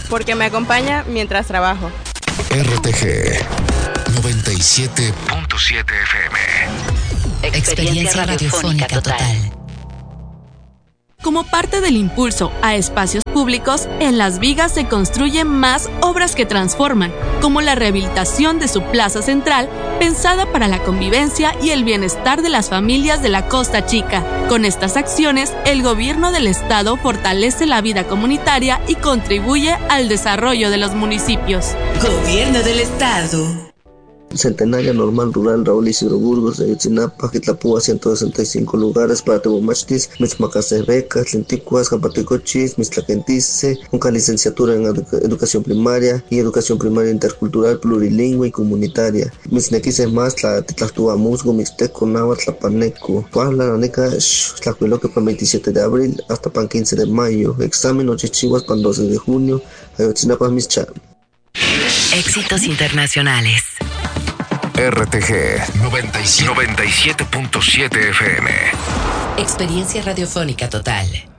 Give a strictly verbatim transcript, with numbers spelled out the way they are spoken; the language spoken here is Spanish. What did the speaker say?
porque me acompaña mientras trabajo. R T G noventa y siete punto siete F M. Experiencia radiofónica total. Como parte del impulso a espacios públicos, en Las Vigas se construyen más obras que transforman, como la rehabilitación de su plaza central, pensada para la convivencia y el bienestar de las familias de la Costa Chica. Con estas acciones, el gobierno del estado fortalece la vida comunitaria y contribuye al desarrollo de los municipios. Gobierno del estado. Centenaria Normal Rural Raúl Isidro Burgos de Ayotzinapa, Quitlapúa, ciento sesenta y cinco lugares para Tebomachtis, Mitzmacasebecas, Tlinticuas, Japaticochis, Mistlaquentice, con licenciatura en educa educación primaria y educación primaria intercultural, plurilingüe y comunitaria. Miznequises más, la Titlactua Musgo, Mixteco, Náhuatl, Tlapaneco, Puebla, Naneca, Tlacuiloque para veintisiete de abril hasta pan quince de mayo. Examen Ochichiguas para doce de junio, Ayotzinapa, Mischa. Éxitos internacionales. R T G noventa y siete punto siete F M. Experiencia radiofónica total.